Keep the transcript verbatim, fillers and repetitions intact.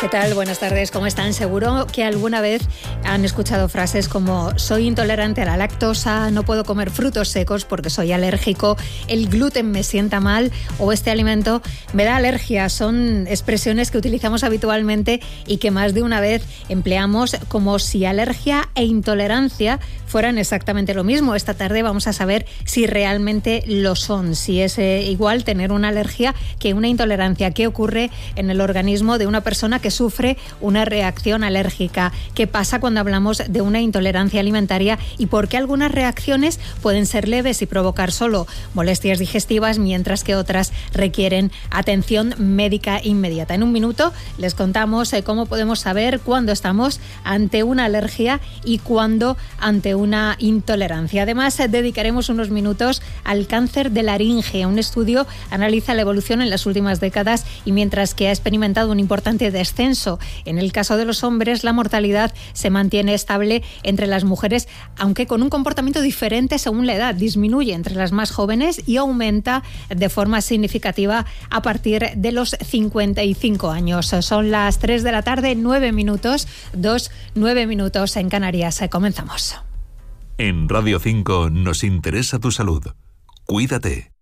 ¿Qué tal? Buenas tardes, ¿cómo están? Seguro que alguna vez han escuchado frases como soy intolerante a la lactosa, no puedo comer frutos secos porque soy alérgico, el gluten me sienta mal o este alimento me da alergia. Son expresiones que utilizamos habitualmente y que más de una vez empleamos como si alergia e intolerancia fueran exactamente lo mismo. Esta tarde vamos a saber si realmente lo son, si es eh, igual tener una alergia que una intolerancia. ¿Qué ocurre en el organismo de una persona que sufre una reacción alérgica? ¿Qué pasa cuando hablamos de una intolerancia alimentaria y por qué algunas reacciones pueden ser leves y provocar solo molestias digestivas, mientras que otras requieren atención médica inmediata? En un minuto les contamos eh, cómo podemos saber cuándo estamos ante una alergia y cuándo ante una intolerancia. Además, eh, dedicaremos unos minutos al cáncer de laringe. Un estudio analiza la evolución en las últimas décadas y mientras que ha experimentado un importante descenso en el caso de los hombres, la mortalidad se mantiene estable entre las mujeres, aunque con un comportamiento diferente según la edad. Disminuye entre las más jóvenes y aumenta de forma significativa a partir de los cincuenta y cinco años. Son las tres de la tarde, nueve minutos, dos, nueve minutos en Canarias. Comenzamos. En Radio cinco nos interesa tu salud. Cuídate.